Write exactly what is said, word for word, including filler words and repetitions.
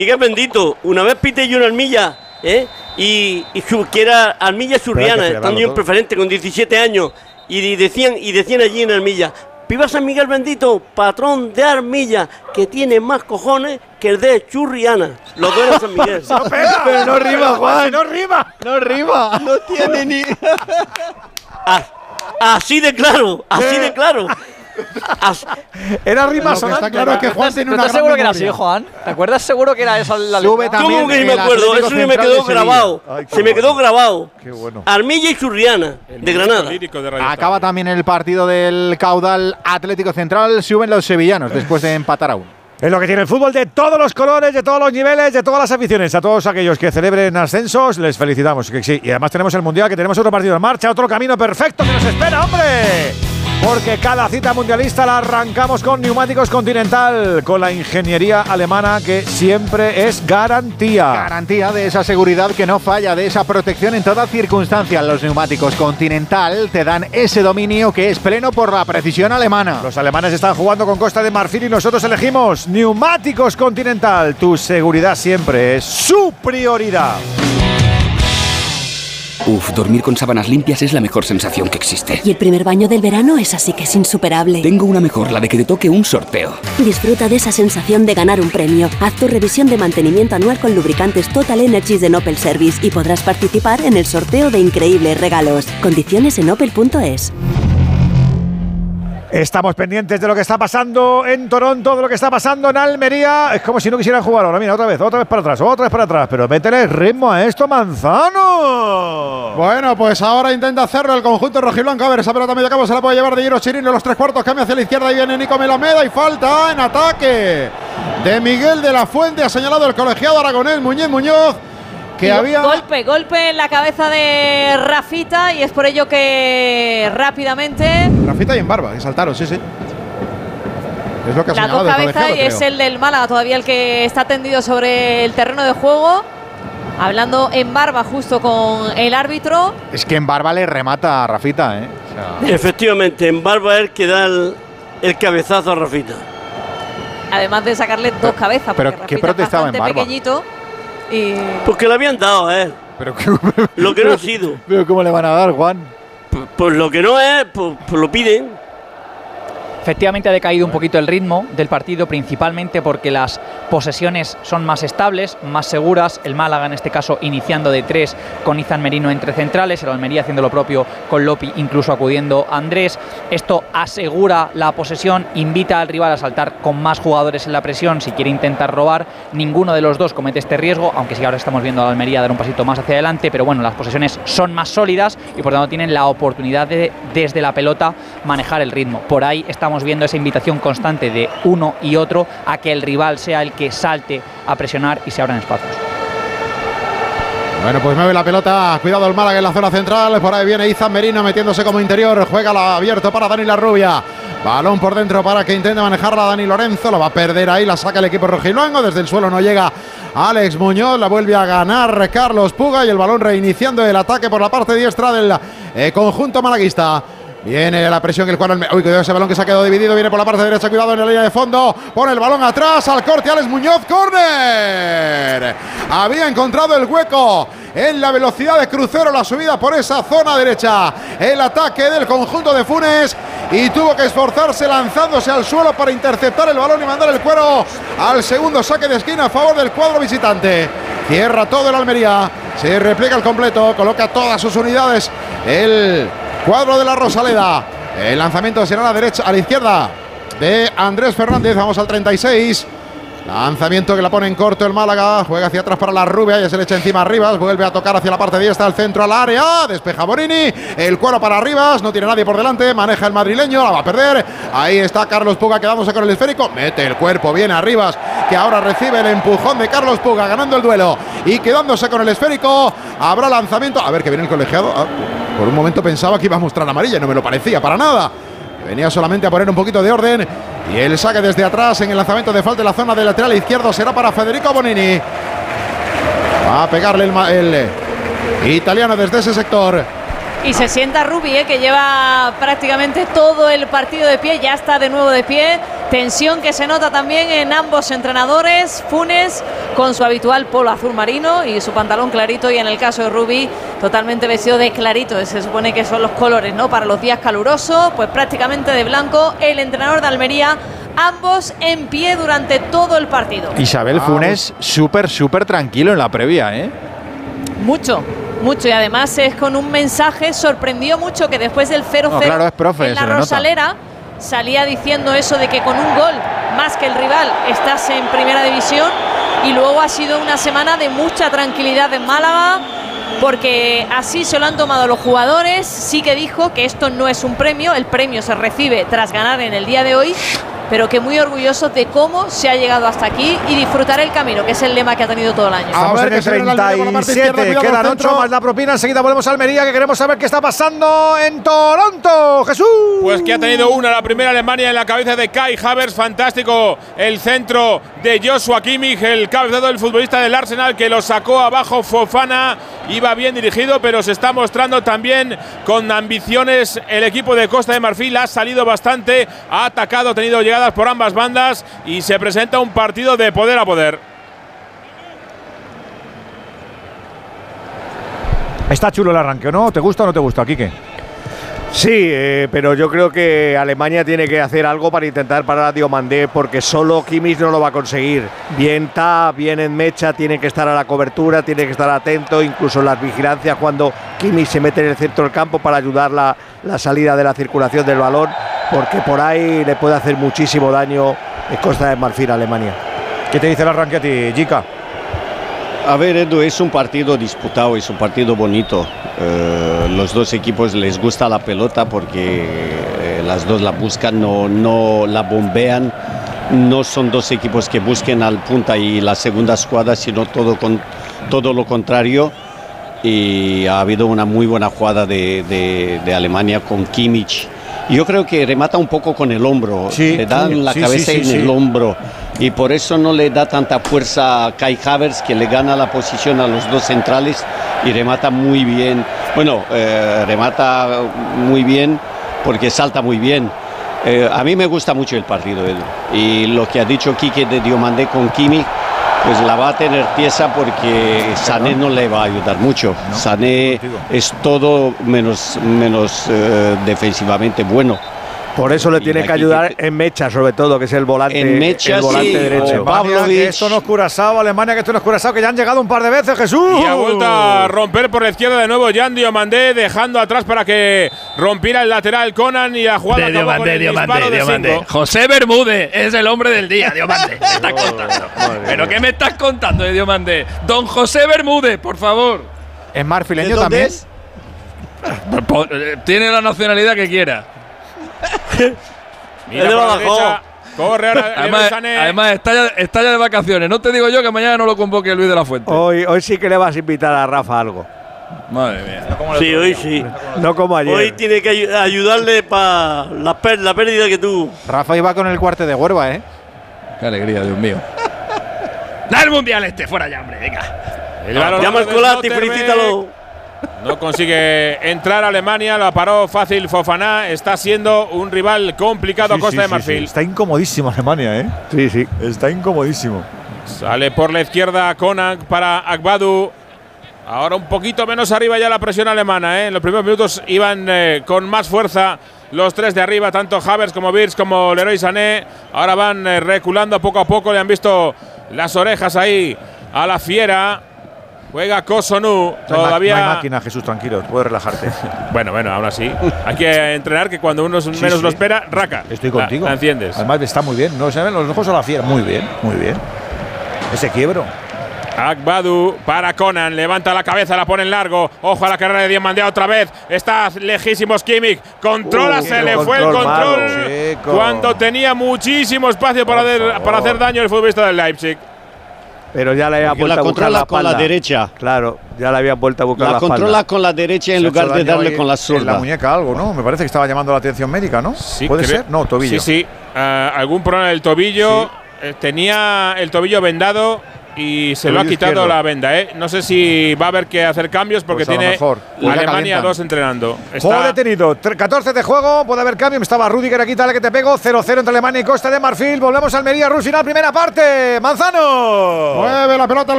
Miguel Bendito, una vez pité yo una Armilla, ¿eh? Y, y su, que era Armilla Churriana, estando yo en preferente con diecisiete años, y decían, y decían allí en Armilla: viva San Miguel Bendito, patrón de Armilla, que tiene más cojones que el de Churriana. Los dos eran San Miguel. No pega, pero no rima, Juan. No rima. No rima. No tiene ni... As, así de claro, así de claro. As, Era rima sonante. Está claro que Juan tiene una ¿Estás gran seguro que era así, memoria. Juan? ¿Te acuerdas seguro que era esa la Sube letra? también. ¿Cómo que no el me acuerdo? Atlético Eso se me Central quedó de Sevilla. grabado. Ay, qué Se me bueno. quedó grabado. Qué bueno. Armilla y Churriana, de Granada. Acaba también el partido del Caudal Atlético Central. Suben los sevillanos después de empatar aún. Es lo que tiene el fútbol de todos los colores, de todos los niveles, de todas las aficiones. A todos aquellos que celebren ascensos, les felicitamos. Que sí. Y además tenemos el Mundial, que tenemos otro partido en marcha, otro camino perfecto que nos espera, hombre. Porque cada cita mundialista la arrancamos con Neumáticos Continental, con la ingeniería alemana que siempre es garantía. Garantía de esa seguridad que no falla, de esa protección en toda circunstancia. Los Neumáticos Continental te dan ese dominio que es pleno por la precisión alemana. Los alemanes están jugando con Costa de Marfil y nosotros elegimos Neumáticos Continental. Tu seguridad siempre es su prioridad. Uf, dormir con sábanas limpias es la mejor sensación que existe. Y el primer baño del verano es así que es insuperable. Tengo una mejor, la de que te toque un sorteo. Disfruta de esa sensación de ganar un premio. Haz tu revisión de mantenimiento anual con lubricantes Total Energies de Opel Service y podrás participar en el sorteo de increíbles regalos. Condiciones en opel punto es. Estamos pendientes de lo que está pasando en Toronto, de lo que está pasando en Almería. Es como si no quisieran jugar ahora. Mira, otra vez, otra vez para atrás, otra vez para atrás. Pero métele ritmo a esto, Manzano. Bueno, pues ahora intenta hacerlo el conjunto rojiblanco. A ver, esa pelota medio campo se la puede llevar de Giro Chirino. Los tres cuartos, cambia hacia la izquierda y viene Nico Melameda. Y falta en ataque de Miguel de la Fuente. Ha señalado el colegiado aragonés Muñiz Muñoz. Que y había golpe, golpe en la cabeza de Rafita y es por ello que rápidamente Rafita y en Barba, que saltaron, sí, sí. Es lo que ha las señalado dos el cabezas y colegiado, es creo. el del Málaga todavía el que está tendido sobre el terreno de juego, hablando en Barba justo con el árbitro. Es que en Barba le remata a Rafita, ¿eh? O sea, Efectivamente, en Barba es que da el, el cabezazo a Rafita. Además de sacarle dos cabezas, pero porque ¿qué Rafita es protestaba en bastante Barba? pequeñito. Y Porque le habían dado a él. pero, Lo que no ha sido. pero ¿cómo le van a dar, Juan? Pues, pues lo que no es, pues, pues lo piden. Efectivamente ha decaído un poquito el ritmo del partido, principalmente porque las posesiones son más estables, más seguras. El Málaga, en este caso, iniciando de tres con Izan Merino entre centrales, el Almería haciendo lo propio con Lopi, incluso acudiendo a Andrés. Esto asegura la posesión, invita al rival a saltar con más jugadores en la presión si quiere intentar robar. Ninguno de los dos comete este riesgo, aunque sí ahora estamos viendo a la Almería dar un pasito más hacia adelante, pero bueno, las posesiones son más sólidas y por tanto tienen la oportunidad de, desde la pelota, manejar el ritmo. Por ahí estamos viendo esa invitación constante de uno y otro a que el rival sea el que salte a presionar y se abran espacios. Bueno, pues mueve la pelota, cuidado el Málaga en la zona central, por ahí viene Izan Merino metiéndose como interior, juega la abierto para Dani Larrubia, balón por dentro para que intente manejarla Dani Lorenzo, lo va a perder ahí, la saca el equipo rojiblanco, desde el suelo no llega Alex Muñoz, la vuelve a ganar Carlos Puga y el balón reiniciando el ataque por la parte diestra del eh, conjunto malaguista. Viene la presión que el cuadro. Uy, cuidado ese balón que se ha quedado dividido. Viene por la parte derecha. Cuidado en la línea de fondo. Pone el balón atrás. Al corte. Alex Muñoz. ¡Córner! Había encontrado el hueco en la velocidad de crucero. La subida por esa zona derecha. El ataque del conjunto de Funes. Y tuvo que esforzarse lanzándose al suelo para interceptar el balón y mandar el cuero al segundo saque de esquina a favor del cuadro visitante. Cierra todo el Almería. Se repliega el completo. Coloca todas sus unidades. El cuadro de la Rosaleda. El lanzamiento será a la derecha, a la izquierda de Andrés Fernández. Vamos al treinta y seis. Lanzamiento que la pone en corto el Málaga. Juega hacia atrás para la Rubia. Ya se le echa encima a Rivas. Vuelve a tocar hacia la parte diestra, al centro, al área. Despeja Borini. El cuero para Rivas. No tiene nadie por delante. Maneja el madrileño. La va a perder. Ahí está Carlos Puga quedándose con el esférico. Mete el cuerpo bien a Rivas, que ahora recibe el empujón de Carlos Puga, ganando el duelo y quedándose con el esférico. Habrá lanzamiento. A ver, que viene el colegiado. Ah, por un momento pensaba que iba a mostrar amarilla. No me lo parecía para nada. Venía solamente a poner un poquito de orden. Y el saque desde atrás en el lanzamiento de falta en la zona del lateral izquierdo será para Federico Bonini. Va a pegarle el, el italiano desde ese sector. Y se sienta Rubi, ¿eh? Que lleva prácticamente todo el partido de pie, ya está de nuevo de pie. Tensión que se nota también en ambos entrenadores. Funes con su habitual polo azul marino y su pantalón clarito, y en el caso de Rubi totalmente vestido de clarito, se supone que son los colores, ¿no?, para los días calurosos, pues prácticamente de blanco. El entrenador de Almería, ambos en pie durante todo el partido. Isabel Funes súper, súper tranquilo en la previa, ¿eh? Mucho, mucho, y además es con un mensaje. Sorprendió mucho que después del cero cero no, claro, es profe, en la Rosalera salía diciendo eso de que con un gol más que el rival estás en primera división, y luego ha sido una semana de mucha tranquilidad en Málaga, porque así se lo han tomado los jugadores. Sí que dijo que esto no es un premio, el premio se recibe tras ganar en el día de hoy, pero que muy orgulloso de cómo se ha llegado hasta aquí y disfrutar el camino, que es el lema que ha tenido todo el año. Estamos en el treinta y siete, quedan ocho más la propina. Enseguida volvemos a Almería, que queremos saber qué está pasando en Toronto. ¡Jesús! Pues que ha tenido una, la primera Alemania, en la cabeza de Kai Havertz. Fantástico el centro de Joshua Kimmich, el cabezado del futbolista del Arsenal, que lo sacó abajo Fofana. Iba bien dirigido, pero se está mostrando también con ambiciones el equipo de Costa de Marfil. Ha salido bastante, ha atacado, ha tenido llegadas por ambas bandas y se presenta un partido de poder a poder. Está chulo el arranque, ¿no? ¿Te gusta o no te gusta, Quique? Sí, eh, pero yo creo que Alemania tiene que hacer algo para intentar parar a Diomandé, porque solo Kimmich no lo va a conseguir. Bien Ta, bien en mecha, tiene que estar a la cobertura, tiene que estar atento, incluso en las vigilancias cuando Kimmich se mete en el centro del campo para ayudar la, la salida de la circulación del balón, porque por ahí le puede hacer muchísimo daño en Costa de Marfil a Alemania. ¿Qué te dice el arranque a ti, Jica? A ver, Edu, es un partido disputado, es un partido bonito. Eh, los dos equipos les gusta la pelota porque eh, las dos la buscan, no, no la bombean. No son dos equipos que busquen al punta y la segunda escuadra, sino todo, con, todo lo contrario. Y ha habido una muy buena jugada de, de, de Alemania con Kimmich. Yo creo que remata un poco con el hombro, sí, le dan sí, la sí, cabeza sí, en sí, el sí. hombro, y por eso no le da tanta fuerza a Kai Havertz, que le gana la posición a los dos centrales y remata muy bien. Bueno, eh, remata muy bien porque salta muy bien. Eh, a mí me gusta mucho el partido, Edu. Y lo que ha dicho Quique de Diomandé con Kimmich, pues la va a tener tiesa, porque Sané no le va a ayudar mucho. No, Sané es todo menos, menos eh, defensivamente bueno. Por eso le tiene que ayudar en mecha, sobre todo, que es el volante, en mecha, el volante sí, derecho. Alemania, que esto no es Curazao, Alemania, que esto no es Curazao, que ya han llegado un par de veces, Jesús. Y ha vuelto a romper por la izquierda de nuevo Jan Diomandé, dejando atrás para que rompiera el lateral Conan, y la jugada de acabó Diomandé, con el Diomandé, disparo de Diomandé. cinco. José Bermúdez es el hombre del día, Diomandé. ¿Qué estás contando? ¿Pero qué me estás contando de Diomandé? Don José Bermúdez, por favor. ¿Es marfileño también? Es? Tiene la nacionalidad que quiera. Mira por la derecha, corre ahora. Además, además está, ya, está ya de vacaciones. No te digo yo que mañana no lo convoque Luis de la Fuente. Hoy, hoy sí que le vas a invitar a Rafa algo. Madre mía. No sí, hoy sí. No como ayer. Hoy tiene que ay ayudarle para la, per la pérdida que tuvo. Rafa iba con el cuarte de Huerva, ¿eh? Qué alegría, Dios mío. ¡Da el mundial este! ¡Fuera ya, hombre! Venga. El balón llama al Colati, felicítalo. No consigue entrar Alemania, lo paró fácil Fofana. Está siendo un rival complicado Sí, Costa sí, de sí, Marfil. sí. Está incomodísimo Alemania, ¿eh? Sí, sí. Está incomodísimo. Sale por la izquierda Konak para Agbadu. Ahora un poquito menos arriba ya la presión alemana, ¿eh? En los primeros minutos iban eh, con más fuerza los tres de arriba, tanto Havertz como Wirtz como Leroy Sané. Ahora van eh, reculando poco a poco. Le han visto las orejas ahí a la fiera. Juega Kosunu, todavía… No hay máquina, Jesús, tranquilo, puedes relajarte. Bueno, bueno, aún así. Hay que entrenar, que cuando uno Sí, menos sí. lo espera, raca. Estoy contigo. La, la enciendes. Además está muy bien, no se ven los ojos a la fiera. Muy bien, muy bien. Ese quiebro. Agbadu para Conan, levanta la cabeza, la pone en largo. Ojo a la carrera de Diomandé otra vez. Está lejísimos Kimmich. Controla, Uh, se le control fue el control. malo, chico. Cuando tenía muchísimo espacio para, hacer, para hacer daño el futbolista del Leipzig. Pero ya le había Porque vuelto la a buscar controla la con la espalda. derecha. Claro, ya le habían vuelto a buscar La la, controla espalda. con la derecha en Se ha lugar hecho de daño darle ahí con la en la zurda. muñeca algo, ¿no? Me parece que estaba llamando la atención médica, ¿no? Sí, ¿Puede creo- ser? No, tobillo. Sí, sí. Ah, algún problema del tobillo. Eh, tenía el tobillo vendado y se lo ha quitado izquierdo. la venda. ¿eh? No sé si va a haber que hacer cambios porque pues tiene Alemania dos entrenando. Está juego detenido, catorce de juego, puede haber cambio. Estaba Rudiger aquí, tal que te pego. cero cero entre Alemania y Costa de Marfil. Volvemos a Almería, Rus final, primera parte. Manzano. Mueve la pelota el